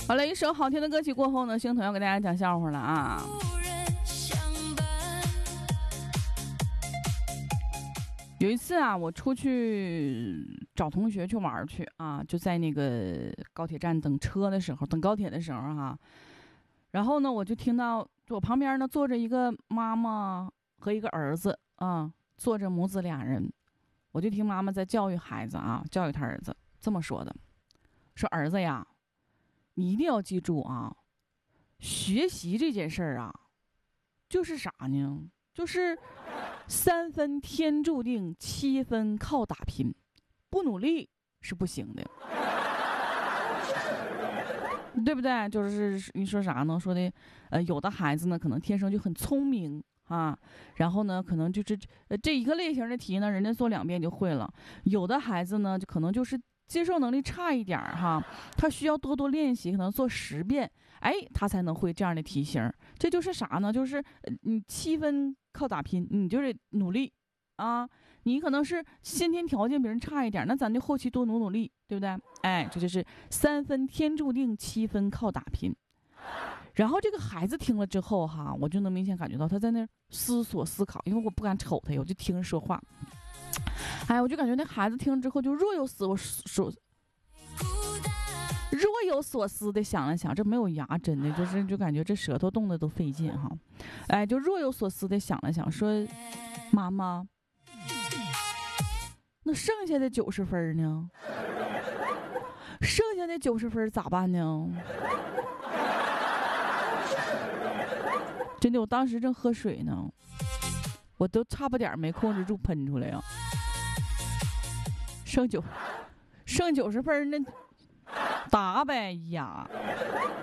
好了，一首好听的歌曲过后呢，星彤要给大家讲笑话了啊。有一次啊，我出去找同学去玩去啊，就在那个高铁站等车的时候，等高铁的时候哈，然后呢，我就听到我旁边呢坐着一个妈妈和一个儿子啊，坐着母子俩人，我就听妈妈在教育孩子啊，教育他儿子这么说的，说儿子呀，你一定要记住啊，学习这件事儿啊，就是啥呢？就是3分天注定，7分靠打拼，不努力是不行的，对不对？就是你说啥呢？说的有的孩子呢，可能天生就很聪明啊，然后呢，可能就是这一个类型的题呢，人家做2遍就会了。有的孩子呢，就可能就是接受能力差一点哈，他需要多多练习，可能做10遍，哎，他才能会这样的题型。这就是啥呢？就是你7分靠打拼，你就是努力啊。你可能是先天条件比人差一点，那咱就后期多努力，对不对？哎，这就是3分天注定，7分靠打拼。然后这个孩子听了之后哈，我就能明显感觉到他在那思索思考，因为我不敢瞅他，我就听人说话。哎，我就感觉那孩子听了之后就若有所思的想了想，这没有牙真的就感觉这舌头动的都费劲哈。哎，就若有所思的想了想，说妈妈，那剩下的90分呢？剩下的90分咋办呢？真的，我当时正喝水呢，我都差不点没控制住喷出来呀。剩90分那答呗呀，